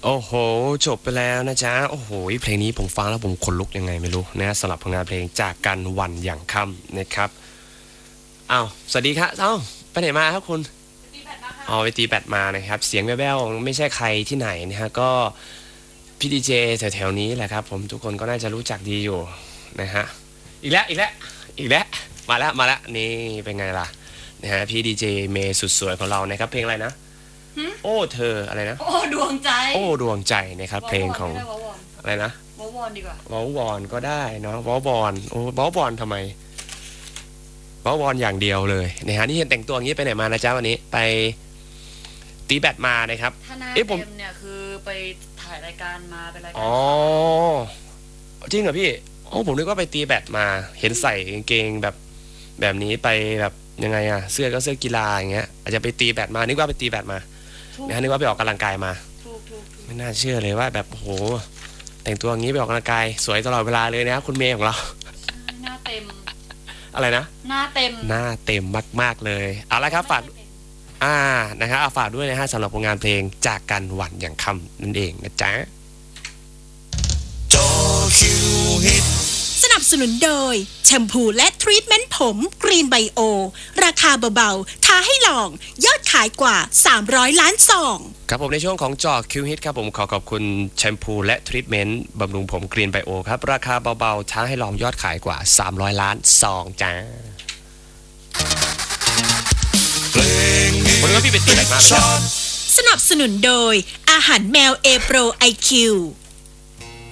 โอ้โหจบไปแล้วนะจ๊ะโอ้โหเพลงนี้ผมฟังแล้วผมขนลุกยังไงไม่รู้นะสำหรับผลงานเพลงจากกันวันอย่างค่ำนะครับอ้าวสวัสดีครับไปไหนมาครับคุณไปตีแบดมานะครับเสียงแว่วๆไม่ใช่ใครที่ไหนนะฮะก็พี่ดีเจแถวๆนี้แหละครับผมทุกคนก็น่าจะรู้จักดีอยู่นะฮะอีกแล้วมาแล้วนี่เป็นไงล่ะนะฮะพี่ดีเจเมย์สุดสวยของเรานะครับเพลงอะไรนะโอ้เธออะไรนะโอ้ดวงใจโอ้ดวงใจนะครับเพลงของอะไรนะวอวอนดีกว่าวอลวอนก็ได้เนาะวอลบอลโอ้วอลบอลทำไมวอลบอลอย่างเดียวเลยนะฮะนี่เห็นแต่งตัวอย่างนี้ไปไหนมานะจ๊ะวันนี้ไปตีแบดมานะครับถ้าหน้าเต็มเนี่ยคือไปถ่ายรายการมาเป็นรายการอ๋อจริงเหรอพี่โอ้ผมนึกว่าไปตีแบดมาเห็นใส่กางเกงแบบนี้ไปแบบยังไงอะเสื้อก็เสื้อกีฬาอย่างเงี้ยอาจจะไปตีแบดมานึกว่าไปตีแบดมานะฮะนึกว่าไปออกกำลังกายมาไม่น่าเชื่อเลยว่าแบบโอ้โหแต่งตัวอย่างนี้ไปออกกำลังกายสวยตลอดเวลาเลยนะครับคุณเมย์ของเราหน้าเต็มอะไรนะหน้าเต็มมากๆเลยเอาละครับฝากนะครับฝากด้วยนะฮะสำหรับผลงานเพลงจากกันวันอย่างค่ำนั่นเองนะจ๊ะจอคิวฮิตสนับสนุนโดยแชมพูและทรีทเมนต์ผมกรีนไบโอราคาเบาๆท้าให้ลองยอดขายกว่า300ล้านซองครับผมในช่วงของจอคิวฮิตครับผมขอบคุณแชมพูและทรีทเมนต์บำรุงผมกรีนไบโอครับราคาเบาๆท้าให้ลองยอดขายกว่า300ล้านซองจ้าวันนี้พี่เป็นตีไหนมาสนับสนุนโดยอาหารแมวเอโปรไอคิว